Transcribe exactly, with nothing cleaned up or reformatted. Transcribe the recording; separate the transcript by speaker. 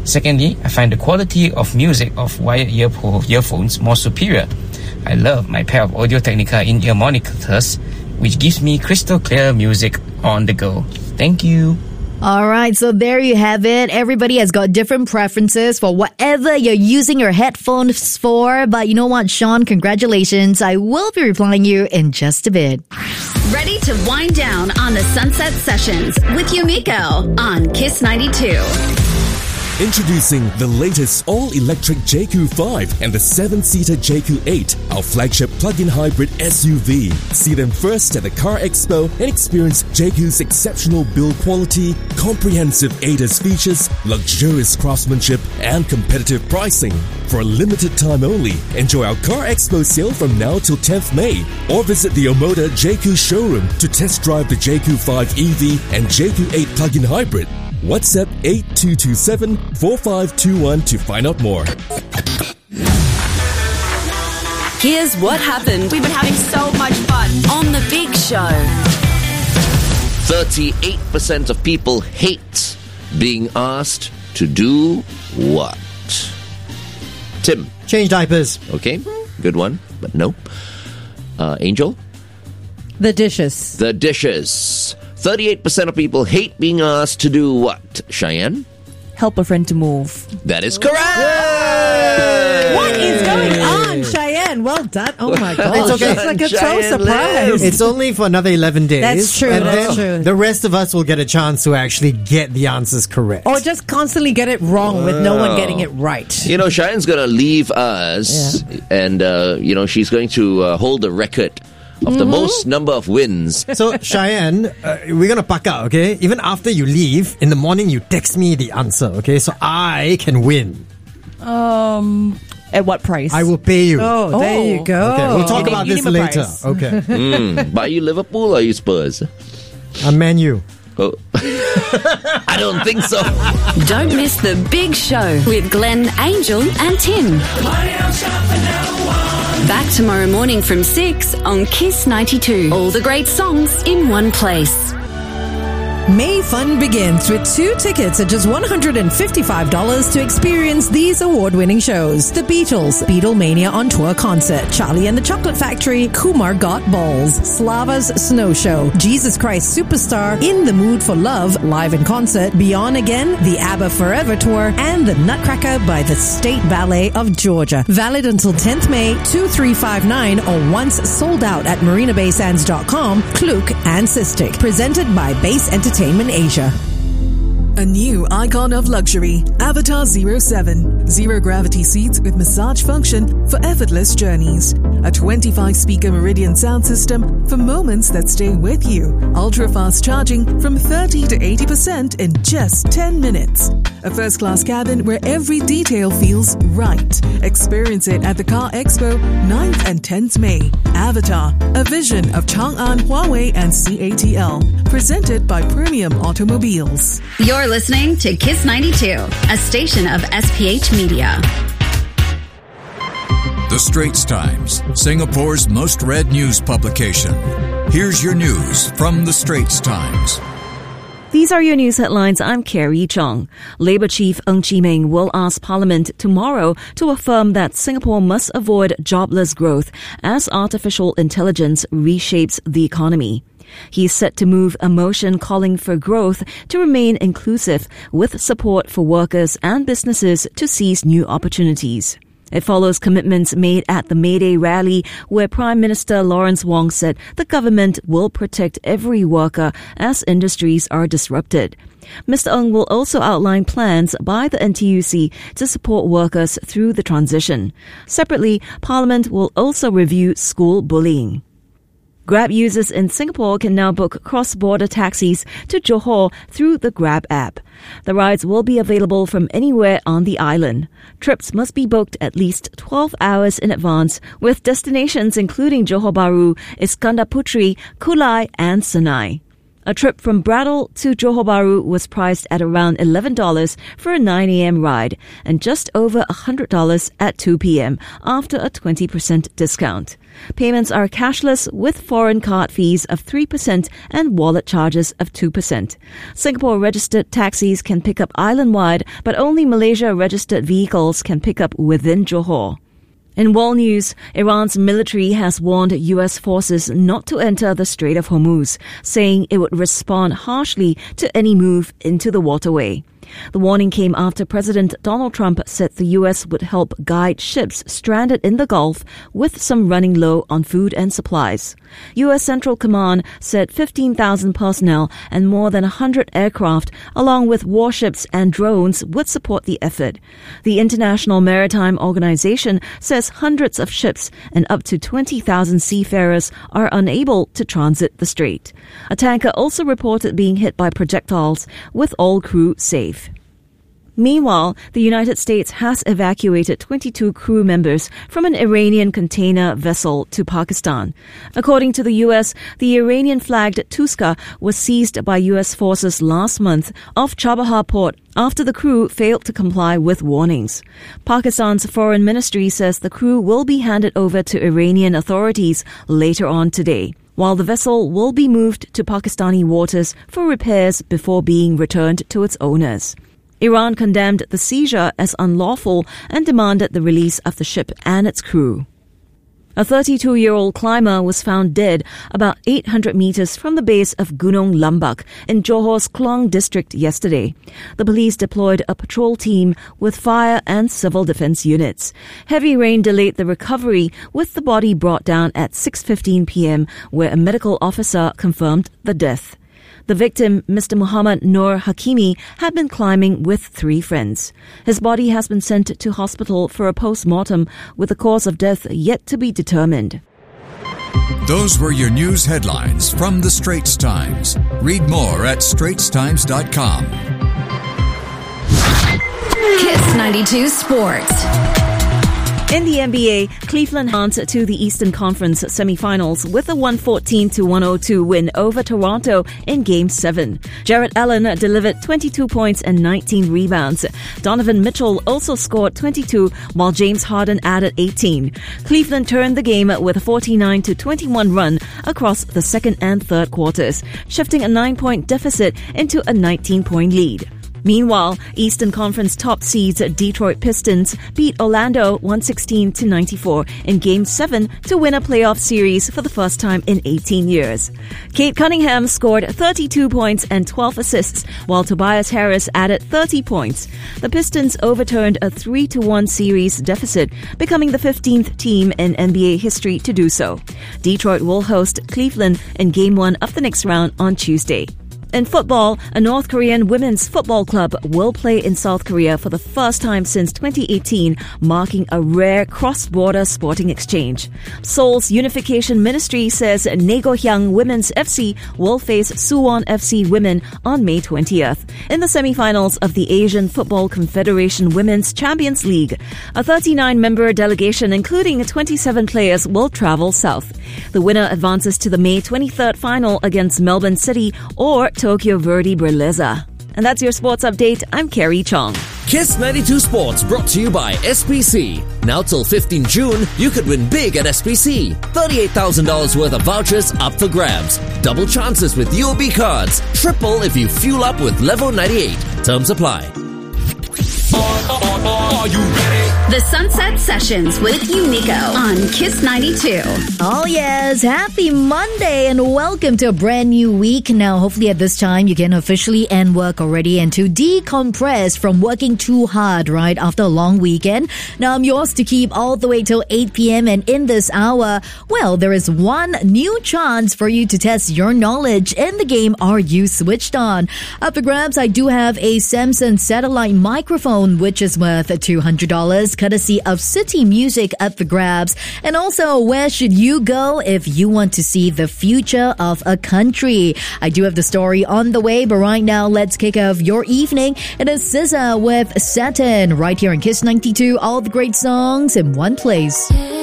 Speaker 1: Secondly, I find the quality of music of wired earpo- earphones more superior. I love my pair of Audio-Technica in-ear monitors, which gives me crystal clear music on the go. Thank you.
Speaker 2: All right, so there you have it. Everybody has got different preferences for whatever you're using your headphones for. But you know what, Sean, congratulations. I will be replying you in just a bit.
Speaker 3: Ready to wind down on the Sunset Sessions with Yumiko on Kiss ninety-two.
Speaker 4: Introducing the latest all-electric J Q five and the seven-seater J Q eight, our flagship plug-in hybrid S U V. See them first at the Car Expo and experience J Q's exceptional build quality, comprehensive A D A S features, luxurious craftsmanship, and competitive pricing. For a limited time only, enjoy our Car Expo sale from now till tenth May, or visit the Omoda J Q showroom to test drive the J Q five E V and J Q eight plug-in hybrid. WhatsApp eight two two seven, four five two one to find out more.
Speaker 3: Here's what happened.
Speaker 5: We've been having so much fun
Speaker 3: on The Big Show.
Speaker 6: thirty-eight percent of people hate being asked to do what? Tim.
Speaker 7: Change diapers.
Speaker 6: Okay, good one, but no. Uh, Angel?
Speaker 8: The dishes.
Speaker 6: The dishes. thirty-eight percent of people hate being asked to do what? Cheyenne?
Speaker 8: Help a friend to move.
Speaker 6: That is correct!
Speaker 8: Yay! What is going on, Cheyenne? Well done. Oh my God.
Speaker 7: It's okay.
Speaker 8: It's like a
Speaker 6: Cheyenne
Speaker 8: so surprise.
Speaker 7: It's only for another eleven days.
Speaker 8: That's true.
Speaker 7: And
Speaker 8: That's
Speaker 7: then
Speaker 8: true.
Speaker 7: the rest of us will get a chance to actually get the answers correct.
Speaker 8: Or just constantly get it wrong with no one getting it right.
Speaker 6: You know, Cheyenne's going to leave us, yeah. and, uh, you know, she's going to uh, hold the record of mm-hmm. the most number of wins.
Speaker 7: So, Cheyenne, uh, we're going to pack out, okay? Even after you leave, in the morning, you text me the answer, okay? So I can win.
Speaker 8: Um... At what price?
Speaker 7: I will pay you.
Speaker 8: Oh, oh. There you go.
Speaker 7: Okay, we'll talk about this later.
Speaker 8: Price.
Speaker 7: Okay.
Speaker 6: mm, but are you Liverpool or are you Spurs?
Speaker 7: I'm Man U.
Speaker 6: Oh. I don't think so.
Speaker 3: Don't miss The Big Show with Glenn, Angel and Tim. Back tomorrow morning from six on Kiss ninety-two. All the great songs in one place.
Speaker 9: May fun begins with two tickets at just one hundred fifty-five dollars to experience these award-winning shows. The Beatles, Beatlemania on Tour Concert, Charlie and the Chocolate Factory, Kumar Got Balls, Slava's Snow Show, Jesus Christ Superstar, In the Mood for Love, live in concert, Beyond Again, the ABBA Forever Tour, and the Nutcracker by the State Ballet of Georgia. Valid until tenth May, two three five nine, or once sold out at marina bay sands dot com, Klook and Sistik. Presented by Base Entertainment Asia.
Speaker 10: A new icon of luxury, Avatar zero seven. Zero gravity seats with massage function for effortless journeys. A twenty-five speaker Meridian sound system for moments that stay with you. Ultra fast charging from thirty to eighty percent in just ten minutes. A first class cabin where every detail feels right. Experience it at the Car Expo ninth and tenth May. Avatar, a vision of Chang'an, Huawei and C A T L. Presented by Premium Automobiles.
Speaker 3: You're listening to Kiss ninety-two, a station of S P H Media.
Speaker 11: The Straits Times, Singapore's most read news publication. Here's your news from The Straits Times.
Speaker 12: These are your news headlines. I'm Carrie Chong. Labour Chief Ng Chee Meng will ask Parliament tomorrow to affirm that Singapore must avoid jobless growth as artificial intelligence reshapes the economy. He is set to move a motion calling for growth to remain inclusive with support for workers and businesses to seize new opportunities. It follows commitments made at the May Day rally where Prime Minister Lawrence Wong said the government will protect every worker as industries are disrupted. Mister Ng will also outline plans by the N T U C to support workers through the transition. Separately, Parliament will also review school bullying. Grab users in Singapore can now book cross-border taxis to Johor through the Grab app. The rides will be available from anywhere on the island. Trips must be booked at least twelve hours in advance, with destinations including Johor Bahru, Iskandar Puteri, Kulai and Senai. A trip from Brattle to Johor Bahru was priced at around eleven dollars for a nine a.m. ride and just over one hundred dollars at two p.m. after a twenty percent discount. Payments are cashless with foreign card fees of three percent and wallet charges of two percent. Singapore-registered taxis can pick up island-wide, but only Malaysia-registered vehicles can pick up within Johor. In world news, Iran's military has warned U S forces not to enter the Strait of Hormuz, saying it would respond harshly to any move into the waterway. The warning came after President Donald Trump said the U S would help guide ships stranded in the Gulf with some running low on food and supplies. U S Central Command said fifteen thousand personnel and more than one hundred aircraft, along with warships and drones, would support the effort. The International Maritime Organization says hundreds of ships and up to twenty thousand seafarers are unable to transit the strait. A tanker also reported being hit by projectiles, with all crew safe. Meanwhile, the United States has evacuated twenty-two crew members from an Iranian container vessel to Pakistan. According to the U S, the Iranian-flagged Tuska was seized by U S forces last month off Chabahar port after the crew failed to comply with warnings. Pakistan's foreign ministry says the crew will be handed over to Iranian authorities later on today, while the vessel will be moved to Pakistani waters for repairs before being returned to its owners. Iran condemned the seizure as unlawful and demanded the release of the ship and its crew. A thirty-two-year-old climber was found dead about eight hundred meters from the base of Gunung Lambak in Johor's Klang district yesterday. The police deployed a patrol team with fire and civil defense units. Heavy rain delayed the recovery, with the body brought down at six fifteen p.m., where a medical officer confirmed the death. The victim, Mister Muhammad Noor Hakimi, had been climbing with three friends. His body has been sent to hospital for a post-mortem, with the cause of death yet to be determined.
Speaker 11: Those were your news headlines from the Straits Times. Read more at straits times dot com.
Speaker 3: Kiss ninety-two Sports.
Speaker 12: In the N B A, Cleveland advanced to the Eastern Conference semifinals with a one fourteen to one oh two win over Toronto in Game seven. Jarrett Allen delivered twenty-two points and nineteen rebounds. Donovan Mitchell also scored twenty-two, while James Harden added eighteen. Cleveland turned the game with a forty-nine to twenty-one run across the second and third quarters, shifting a nine-point deficit into a nineteen-point lead. Meanwhile, Eastern Conference top seeds Detroit Pistons beat Orlando one sixteen to ninety-four in Game seven to win a playoff series for the first time in eighteen years. Kate Cunningham scored thirty-two points and twelve assists, while Tobias Harris added thirty points. The Pistons overturned a three to one series deficit, becoming the fifteenth team in N B A history to do so. Detroit will host Cleveland in Game one of the next round on Tuesday. In football, a North Korean women's football club will play in South Korea for the first time since twenty eighteen, marking a rare cross-border sporting exchange. Seoul's Unification Ministry says Naegohyang Women's F C will face Suwon F C Women on May twentieth in the semifinals of the Asian Football Confederation Women's Champions League. A thirty-nine-member delegation, including twenty-seven players, will travel south. The winner advances to the May twenty-third final against Melbourne City or Tokyo Verdy Berleza. And that's your sports update. I'm Carrie Chong.
Speaker 4: Kiss ninety-two Sports brought to you by S P C. Now till fifteenth June, you could win big at S P C. thirty-eight thousand dollars worth of vouchers up for grabs. Double chances with U O B cards. Triple if you fuel up with Level ninety-eight. Terms apply.
Speaker 11: Are you ready?
Speaker 3: The Sunset Sessions with Yumiko on Kiss ninety-two.
Speaker 2: Oh yes, happy Monday and welcome to a brand new week. Now hopefully at this time you can officially end work already and to decompress from working too hard, right, after a long weekend. Now I'm yours to keep all the way till eight p.m. and in this hour, well, there is one new chance for you to test your knowledge in the game Are You Switched On? Up for grabs, I do have a Samsung satellite microphone which is worth two hundred dollars, courtesy of City Music up for grabs. And also, where should you go if you want to see the future of a country? I do have the story on the way, but right now, let's kick off your evening. It is S Z A with Saturn, right here in Kiss ninety-two. All the great songs in one place.